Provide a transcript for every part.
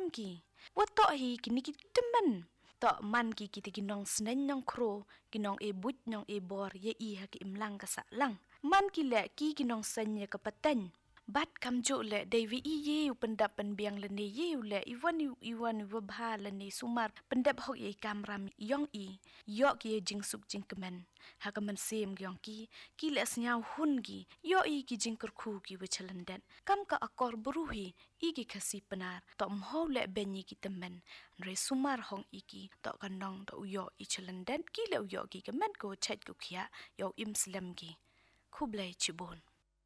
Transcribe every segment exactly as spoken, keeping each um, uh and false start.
ki. Wato hi kini ki temen. Tok man ki kita kinong senen nyong kro, kinong e but nyong e bor ye i ha ki imlang ka saklang. Man ki le ki kinong sen ye ka paten. Bat kam jo le dewi i ye u pendap penbiang le ne ye u le iwan iwan wabha le ne sumar pendap hok ye kam ram yong i yo ki ye jing suk jing kemen ha kemen sem gyong ki ki le snyau hun gi yo i ki jing kur khu ki wichelendet kam ka akor beruhi i ki kasi penar to mho le benyi ki temen re sumar hong i ki to kanong to yo i chelendet ki le yo ki kemen ko chet ku khia yo im slam gi khublai chibon.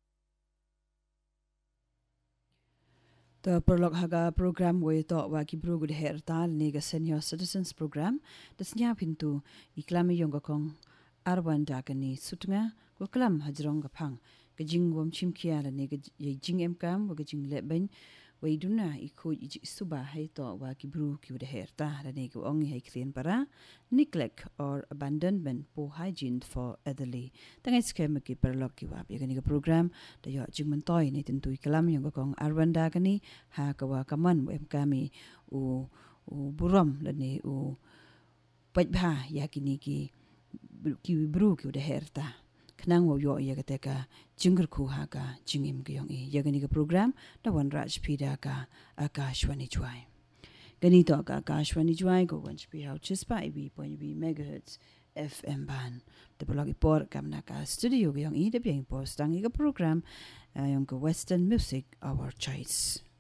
The prolog haga program we to wa ki bru gud her tal ni ga senior citizens program des nya pintu iklami yong kong arwan dagani sutnga ko klam hajrong ga phang ga jing wom chim kia la ni ga ye jing em kam wa ga jing le ben we duna i khu i suba hai to wa ki bru ki de her ta la ni ko ong hai clean para neglect or abandonment po hygiene for elderly tang es kem ki prolog ki wa bi ga ni ga program da yo jing man toy ni tin tu klam yong kong arwan dagani ha ka wa kaman em kami u u buram la ni u paj bha ya ki ni ki ki bru ki de her ta knang wo yo ya ga ka jingur khu ha ka jingim gyong e ya ga ni ga program da wan raj pida ka akashwani chwai gani to ka akashwani chwai go wan spi how chispa I B point B megahertz F M ban de blog por kam na ka studio gyong e de bien post ang ga program yung ko western music our choice.